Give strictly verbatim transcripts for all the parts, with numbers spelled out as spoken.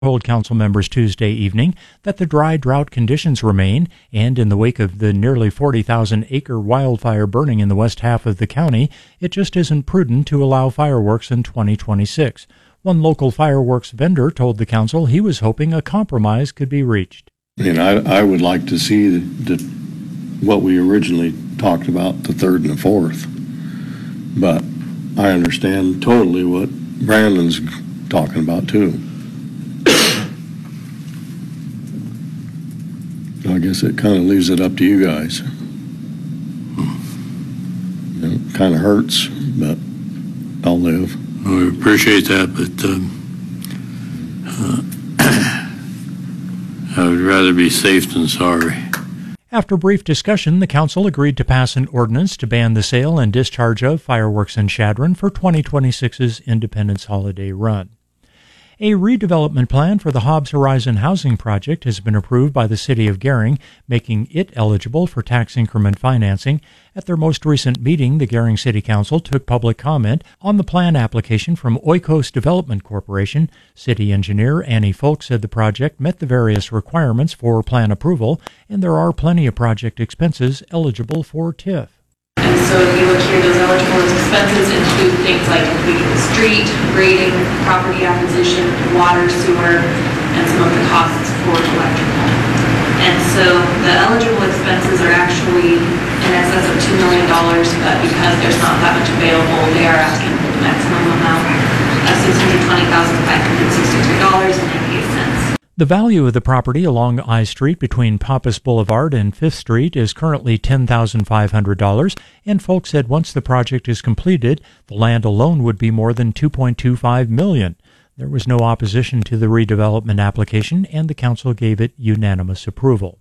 told council members Tuesday evening that the dry drought conditions remain, and in the wake of the nearly forty thousand acre wildfire burning in the west half of the county, it just isn't prudent to allow fireworks in twenty twenty-six. One local fireworks vendor told the council he was hoping a compromise could be reached. And I, I would like to see the, the, what we originally talked about, the third and the fourth. But I understand totally what Brandon's talking about too. I guess it kind of leaves it up to you guys. It kind of hurts, but I'll live. We appreciate that, but um, uh, I would rather be safe than sorry. After brief discussion, the council agreed to pass an ordinance to ban the sale and discharge of fireworks in Chadron for twenty twenty-six's Independence Holiday Run. A redevelopment plan for the Hobbs Horizon housing project has been approved by the City of Gering, making it eligible for tax increment financing. At their most recent meeting, the Gering City Council took public comment on the plan application from Oikos Development Corporation. City engineer Annie Folk said the project met the various requirements for plan approval, and there are plenty of project expenses eligible for T I F. And so if you look here, those eligible expenses include things like completing the street, grading, property acquisition, water, sewer, and some of the costs for electrical. And so the eligible expenses are actually in excess of two million dollars, but because there's not that much available, they are asking for the maximum amount of six hundred twenty thousand five hundred sixty-two dollars and ninety-eight cents. The value of the property along I Street between Pappas Boulevard and Fifth Street is currently ten thousand five hundred dollars, and folks said once the project is completed, the land alone would be more than two point two five million dollars. There was no opposition to the redevelopment application, and the council gave it unanimous approval.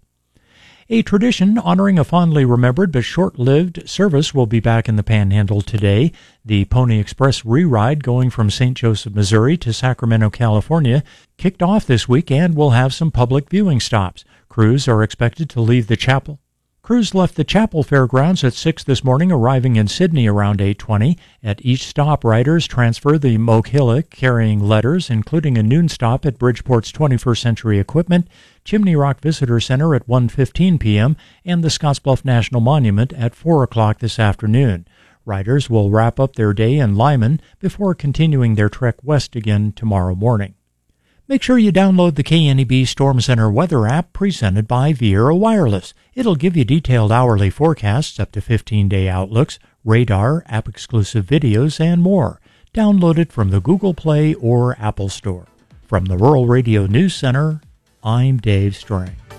A tradition honoring a fondly remembered but short-lived service will be back in the Panhandle today. The Pony Express re-ride going from Saint Joseph, Missouri to Sacramento, California kicked off this week and will have some public viewing stops. Crews are expected to leave the chapel. Crews left the Chapel Fairgrounds at six this morning, arriving in Sydney around eight twenty. At each stop, riders transfer the Moke Hillock carrying letters, including a noon stop at Bridgeport's twenty-first Century Equipment, Chimney Rock Visitor Center at one fifteen p.m., and the Scottsbluff National Monument at four o'clock this afternoon. Riders will wrap up their day in Lyman before continuing their trek west again tomorrow morning. Make sure you download the K N E B Storm Center weather app presented by Viera Wireless. It'll give you detailed hourly forecasts, up to fifteen-day outlooks, radar, app-exclusive videos, and more. Download it from the Google Play or Apple Store. From the Rural Radio News Center, I'm Dave Strang.